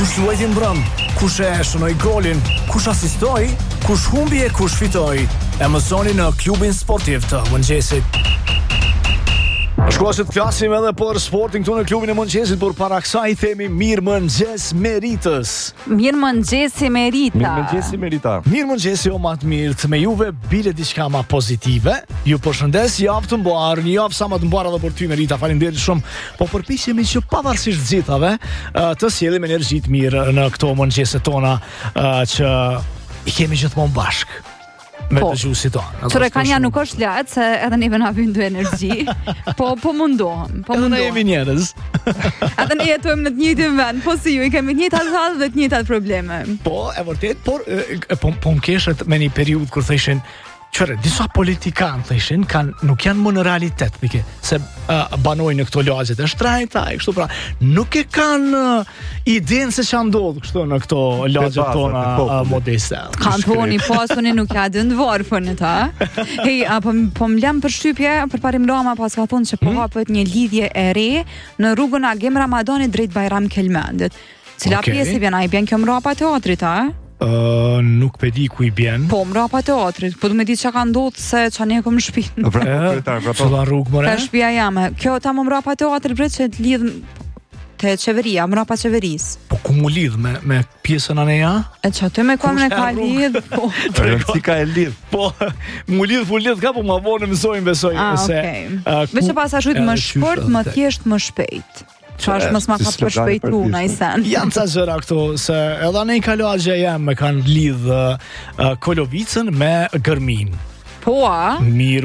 kush luajti mbrëm, kush e shënoi golin, kush asistoi, kush humbi e kush fitoi. E mësoni në klubin sportiv të mëngjesit. Shkuasit klasim edhe për sportin këtu në klubin e mëngjesit, por para kësaj themi mirë mëngjes Meritës. Mirë mëngjesi Merita. Mirë mëngjesi Merita. Mirë mëngjesi o ma të mirë, të me juve bile diçka ma pozitive. Ju përshëndes javë të mbarë, një javë sa ma të mbarë edhe për ty Merita, faleminderit shumë. Po përpiqemi që pavarësisht gjithave të sjellim energjit mirë në këto mëngjeset tona që i kemi gjithmonë bashkë. Me të gjusi tonë. Çorekania nuk është lart se edhe neve na vjen dy energji. Po mundohem. Edhe ne jemi njerëz. Edhe ne jetojmë në të njëjtin vend, po si ju i kemi të njëjtat hallë dhe të njëjtat probleme. Po, e vërtet, por po më keshet me një periudhë kur thëshin qëre, disa politikanë thëshin nuk janë më në realitet, se banojnë në këto lagjet e shtrejta, e kështu pra, nuk e kanë idenë se që ndodhë kështu në këto lagjet tona modeste. Kanë thoni pasuni nuk ja dënë varfën e ta. Hej, po më lem për shtypje, për parim Rama pas ka thonë që po hapët një lidhje e re në rrugën Agim Ramadanit drejt Bajram Kelmendit. Cila pjesë i vjen, a i bjen kjo mrapa teatrit, a? Nuk pe di ku i bjen. Po, mrapa teatrit, po du me di që ka ndodhë se që ne kom shpinë. Cila rrugë mëre? Ka shpia jame. Kjo ta më mrapa teatrit bre që të lidhë te qeveria, mrapa qeveris. Po ku mu lidh me pjesën aneja? E që aty me kom në ka lidh, po. Si ka e lidh? Po, mu lidh ka, po ma vonë mësojnë besoj. Okej. Veç që pas ashtu më shpërt, më thjesht, më shpejt. Qa është mos ma ka përshpejtu në i sen. Janë ca zëra këtu, se edhe ne i kalagje jam me kanë lidh Kolovicën me Gërmin. Po a? Mirë